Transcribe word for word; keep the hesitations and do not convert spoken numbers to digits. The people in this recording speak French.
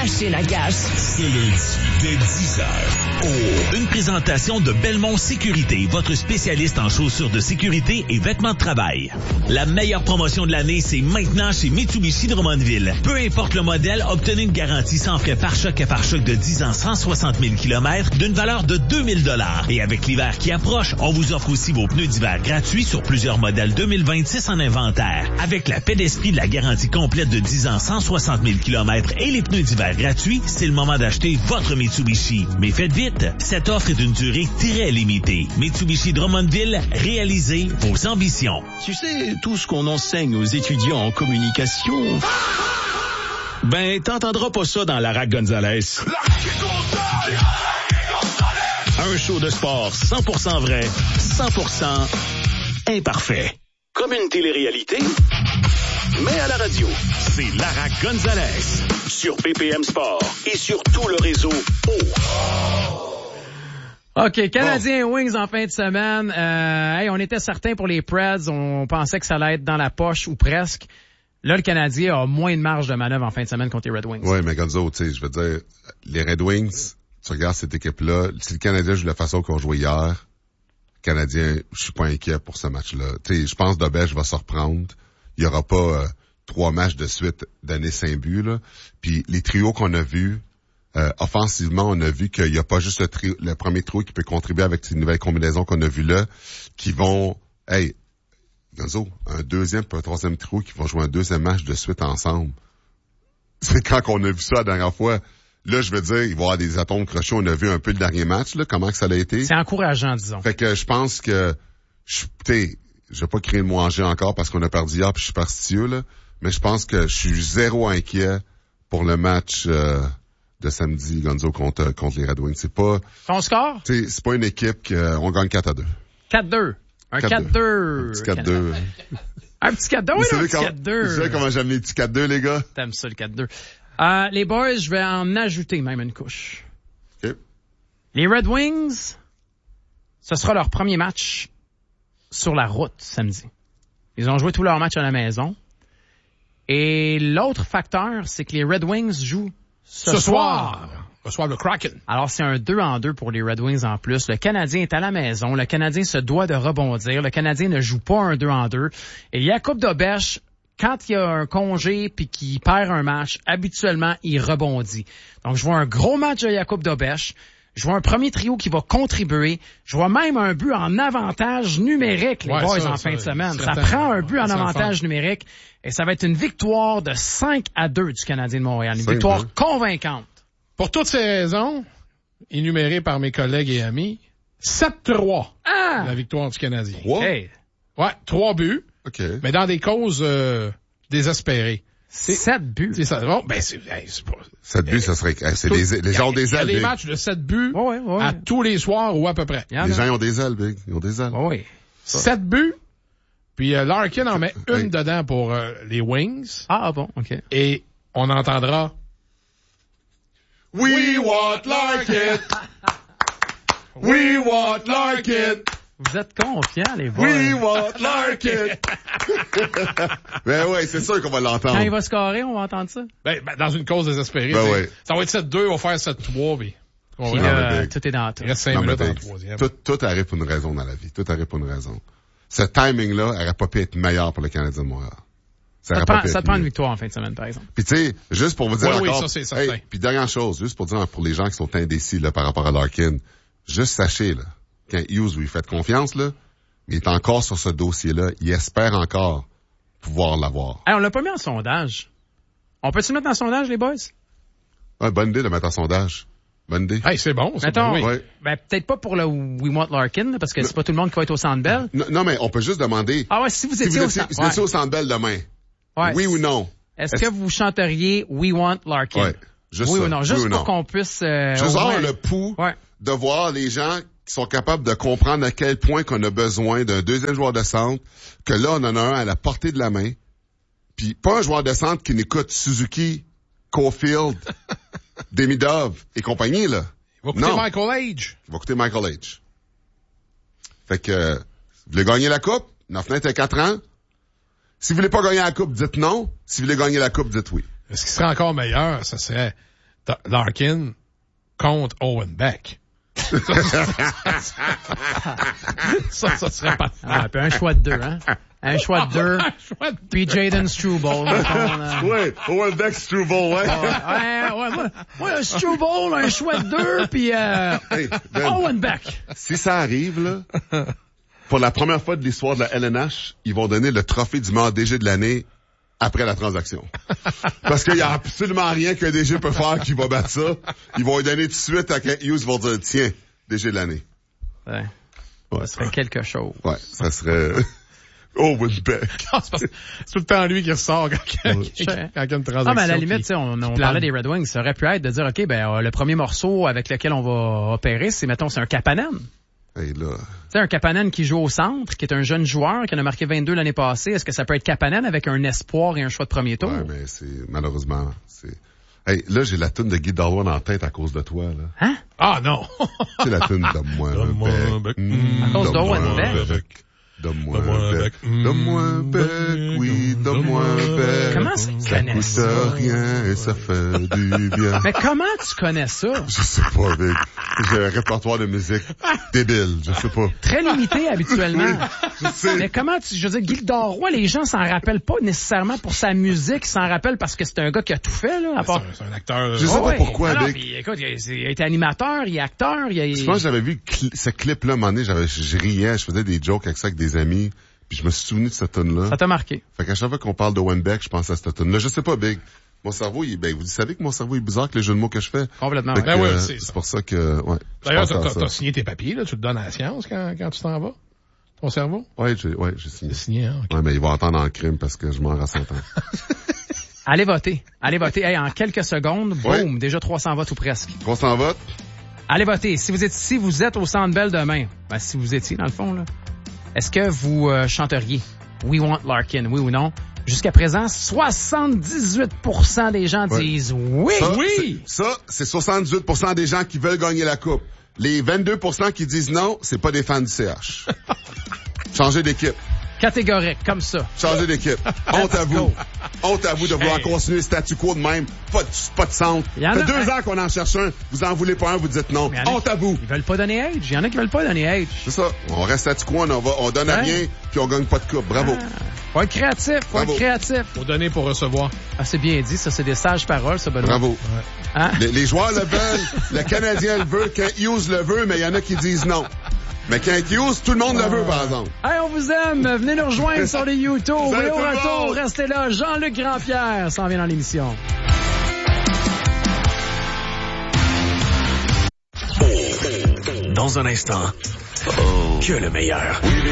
machine à cash. Ce lundi, dès dix heures. Oh. Une présentation de Belmont Sécurité, votre spécialiste en chaussures de sécurité et vêtements de travail. La meilleure promotion de l'année, c'est maintenant chez Mitsubishi de Drummondville. Peu importe le modèle, obtenez une garantie sans frais pare-choc et pare-choc de dix ans, cent soixante mille kilomètres d'une valeur de deux mille dollars. Et avec l'hiver qui approche, on vous offre aussi vos pneus d'hiver gratuits sur plusieurs modèles deux mille vingt-six en inventaire. Avec la paix d'esprit de la garantie complète de dix ans, cent soixante mille kilomètres et les pneus d'hiver gratuits, c'est le moment d'acheter votre Mitsubishi. Mais faites vite, cette offre est d'une durée très limitée. Mitsubishi Drummondville, réalisez vos ambitions. Tu sais, tout ce qu'on enseigne aux étudiants en communication... Ben, t'entendras pas ça dans Lara Gonzalez. Un show de sport cent pour cent vrai, cent pour cent imparfait. Comme une télé-réalité, mais à la radio. C'est Lara Gonzalez sur B P M Sport et sur tout le réseau O. OK, Canadiens oh. Wings en fin de semaine. Euh, hey, on était certains pour les Preds. On pensait que ça allait être dans la poche ou presque. Là, le Canadien a moins de marge de manœuvre en fin de semaine contre les Red Wings. Oui, mais Gonzo, tu sais, je veux dire, les Red Wings, tu regardes cette équipe-là, si le Canadien joue de la façon qu'on jouait hier, le Canadien, je suis pas inquiet pour ce match-là. Tu sais, je pense que Dobèche va se reprendre. Il y aura pas euh, trois matchs de suite donner cinq buts, là. Puis les trios qu'on a vus, euh, offensivement, on a vu qu'il y a pas juste le, trio, le premier trio qui peut contribuer avec ces nouvelles combinaisons qu'on a vues là, qui vont, hey, Gonzo, un deuxième puis un troisième trio qui vont jouer un deuxième match de suite ensemble. C'est quand qu'on a vu ça la dernière fois. Là, je veux dire, il va y avoir des atomes crochés. On a vu un peu le dernier match, là, comment que ça a été. C'est encourageant, disons. Fait que je pense que, je, t'sais, je vais pas créer le mot en G encore parce qu'on a perdu hier puis je suis superstitieux, là. Mais je pense que je suis zéro inquiet pour le match, euh, de samedi, Gonzo, contre, contre les Red Wings. C'est pas... Ton score? T'sais, c'est pas une équipe qu'on gagne quatre à deux. quatre deux. Un quatre deux. Un petit quatre deux. Un petit quatre deux, oui, un petit quatre deux. Vous savez comment j'aime les petits quatre deux, les gars? T'aimes ça, le quatre deux. Euh, les boys, je vais en ajouter même une couche. OK. Les Red Wings, ce sera leur premier match sur la route samedi. Ils ont joué tous leurs matchs à la maison. Et l'autre facteur, c'est que les Red Wings jouent ce, ce soir. soir. Reçoivent le Kraken. Alors, c'est un deux en deux pour les Red Wings en plus. Le Canadien est à la maison. Le Canadien se doit de rebondir. Le Canadien ne joue pas un deux en deux. Et Jakub Dobèche, quand il y a un congé puis qu'il perd un match, habituellement, il rebondit. Donc, je vois un gros match de Jakub Dobèche. Je vois un premier trio qui va contribuer. Je vois même un but en avantage numérique, les ouais, boys, ça, en ça, fin de semaine. Ça certain. prend un but en ça avantage numérique. Et ça va être une victoire de cinq à deux du Canadien de Montréal. Une victoire deux. convaincante. Pour toutes ces raisons, énumérées par mes collègues et amis, sept trois. Ah! La victoire du Canadien. Wow. Hey. Ouais, trois buts. OK. Mais dans des causes euh, désespérées. Sept buts. C'est ça. Bon, ben c'est, hey, c'est pas... Sept buts, ça serait... C'est tout, des, les gens ont des Il y a ailes, des Big. matchs de sept buts Ouais, ouais, ouais. à tous les soirs ou à peu près. Les gens ils ont des ailes, Big. Ils ont des ailes. Oui. Sept buts. Puis euh, Larkin en met une Hey. dedans pour euh, les Wings. Ah, bon, OK. Et on entendra... We want Larkin! We want Larkin! Vous êtes confiants, les boys. We want Larkin! Ben ouais, c'est sûr qu'on va l'entendre. Quand il va scorer, on va entendre ça. Ben, ben, dans une cause désespérée. Ben c'est- ouais. Ça va être sept deux, on va faire sept trois, puis... on Puis va- Non, là, mais Big. tout est dans tout. Il reste cinq Non, mais minutes en Big, troisième. tout, tout arrive pour une raison dans la vie. Tout arrive pour une raison. Ce timing-là aurait pas pu être meilleur pour le Canadien de Montréal. Ça te aurait pas prend, pu ça être te prend une mieux. victoire en fin de semaine, par exemple. Puis tu sais, juste pour vous dire Oui, oui, encore... ça, c'est certain. Hey, puis dernière chose, juste pour dire pour les gens qui sont indécis là, par rapport à Larkin, juste sachez, là, quand Hughes, vous lui faites confiance, là, il est encore sur ce dossier-là, il espère encore pouvoir l'avoir. Hey, on l'a pas mis en sondage. On peut-tu le mettre en sondage, les boys? Ouais, bonne idée de mettre en sondage. Bonne idée. Hey, c'est bon, c'est Mettons, bon, oui. Ouais. ben, peut-être pas pour le We Want Larkin, là, parce que c'est pas tout le monde qui va être au Centre Bell. Non, non, mais on peut juste demander... Ah ouais, si vous si étiez vous au étiez, Centre... si vous étiez au Centre Bell demain, Ouais. oui ou non? Est-ce Est-ce- que vous chanteriez We Want Larkin? Ouais, juste oui ça. ou non? Oui Juste ou pour non. qu'on puisse... Euh, Juste au avoir moins- le pouls Ouais. de voir les gens qui sont capables de comprendre à quel point qu'on a besoin d'un deuxième joueur de centre, que là, on en a un à la portée de la main, puis pas un joueur de centre qui n'écoute Suzuki, Caulfield, Demidov et compagnie, là. Il va coûter Non. Michael Age. Il va coûter Michael H. Fait que, euh, vous voulez gagner la coupe? La fenêtre est quatre ans. Si vous voulez pas gagner la coupe, dites non. Si vous voulez gagner la coupe, dites oui. Ce qui serait encore meilleur, ça serait T'as Larkin contre Owen Beck. ça, ça serait pas... Ah, puis un choix de deux, hein? Un choix de deux. Puis Jaden Struble. Ouais, Owen Beck, Struble, ouais. Ouais, ouais, ouais, ouais, Struble, un choix de deux, puis euh, hey, ben, Owen Beck. Si ça arrive, là, pour la première fois de l'histoire de la L N H, ils vont donner le trophée du meilleur D G de l'année après la transaction. Parce qu'il y a absolument rien qu'un D G peut faire qui va battre ça. Ils vont lui donner tout de suite à Kent Hughes, ils vont dire, tiens, D G de l'année. Ouais. Ouais. Ça serait quelque chose. Ouais, ça serait... Owen Beck. C'est tout le temps lui qui ressort quand, quand, ouais. quand, quand il y a une transaction. Ah, mais à la limite, qui, on, on parlait des Red Wings, ça aurait pu être de dire, OK, ben, le premier morceau avec lequel on va opérer, c'est, mettons, c'est un Kapanen. Hey, là. Tu sais, un Kapanen qui joue au centre, qui est un jeune joueur, qui en a marqué vingt-deux l'année passée. Est-ce que ça peut être Kapanen avec un espoir et un choix de premier tour? Ouais, mais c'est, malheureusement, c'est... Hey, là, j'ai la toune de Guy Darwin en tête à cause de toi, là. Hein? Ah, non! C'est la toune de moi, un bec. À cause d'Owen Beck? Donne-moi un bec. Donne-moi un bec, oui, donne-moi un bec. Comment ça, ça connais coûte ça? rien et ça fait du bien. Mais comment tu connais ça? Je sais pas, Vic. J'ai un répertoire de musique débile, je sais pas. Très limité, habituellement. Oui, je sais. Mais comment tu, je veux dire, Guy Roy, les gens s'en rappellent pas nécessairement pour sa musique, ils s'en rappellent parce que c'est un gars qui a tout fait, là, à part... C'est un, c'est un acteur... Je sais oh, pas ouais. pourquoi, alors, Vic. puis, écoute, il a, il a été animateur, il est acteur, il a... Je pense que j'avais vu cl- ce clip-là, à un moment donné, j'avais, je riais, je faisais des jokes avec ça avec des amis. Puis je me suis souvenu de cette tune-là. Ça t'a marqué. Fait qu'à chaque fois qu'on parle de Owen Beck, je pense à cette tune-là. Je sais pas, Big. Mon cerveau, il, ben, vous savez que mon cerveau est bizarre avec les jeux de mots que je fais. Complètement. Fait Ben que, ouais, euh, c'est, c'est pour ça que, ouais. D'ailleurs, t'as, t'as, t'as signé tes papiers, là. Tu te donnes à la science quand, quand tu t'en vas? Ton cerveau? Ouais, j'ai, ouais, j'ai signé. J'ai signé, hein? Okay. Ouais, mais il va entendre en crime parce que je m'en rends cent ans. Allez voter. Allez voter. Hey, en quelques secondes, boum, ouais. déjà trois cents votes ou presque. trois cents votes? Allez voter. Si vous êtes ici, vous êtes au Centre Bell demain. Ben, si vous étiez, dans le fond, là. Est-ce que vous euh, chanteriez We Want Larkin, oui ou non? Jusqu'à présent, soixante-dix-huit pour cent des gens ouais. disent oui. Ça, oui. C'est, ça, c'est soixante-dix-huit pour cent des gens qui veulent gagner la coupe. Les vingt-deux pour cent qui disent non, c'est pas des fans du C H. Changez d'équipe. Catégorique, comme ça. Changez d'équipe. Honte à vous. Honte à vous de vouloir hey. continuer le statu quo de même. Pas de, pas de centre. Ça fait a... deux ans qu'on en cherche un. Vous en voulez pas un, vous dites non. Honte à vous. Ils veulent pas donner age. Il y en a qui veulent pas donner age. C'est ça. On reste statu quo, on, va, on donne à ouais. rien, puis on gagne pas de coupe. Bravo. Ah. Faut être créatif. Faut Bravo. être créatif. Faut donner pour recevoir. Ah, c'est bien dit. Ça, c'est des sages paroles, ça, Benoît. Bravo. Ouais. Hein? Les, les joueurs le veulent. Le Canadien le veut. Kent Hughes le veut, mais il y en a qui disent non. Mais Kent Hughes, tout le monde ah. le veut, par exemple. Hey, on vous aime. Venez nous rejoindre sur les YouTube. Et au retour, restez là. Jean-Luc Grandpierre s'en vient dans l'émission. Dans un instant, oh, que le meilleur.